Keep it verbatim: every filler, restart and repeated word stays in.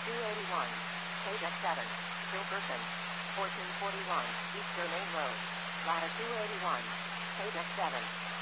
two eighty-one, K seven, Silverton, fourteen forty-one, East Domain Road, latitude two eighty-one, K seven.